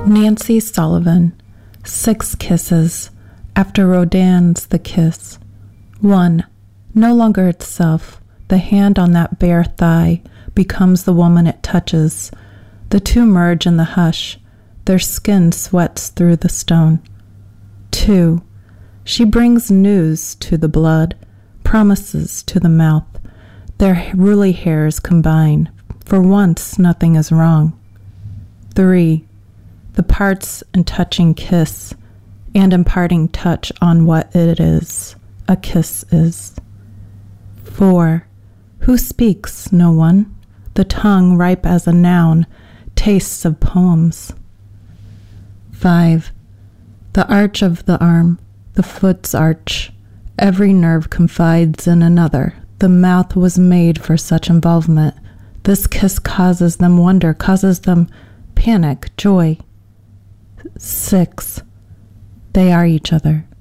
Nancy Sullivan, 6 kisses, after Rodin's The Kiss. 1. No longer itself, the hand on that bare thigh becomes the woman it touches. The two merge in the hush, their skin sweats through the stone. 2. She brings news to the blood, promises to the mouth. Their woolly hairs combine. For once, nothing is wrong. 3. The parts and touching kiss, and imparting touch on what it is, a kiss is. 4. Who speaks? No one. The tongue, ripe as a noun, tastes of poems. 5. The arch of the arm, the foot's arch. Every nerve confides in another. The mouth was made for such involvement. This kiss causes them wonder, causes them panic, joy. 6. They are each other.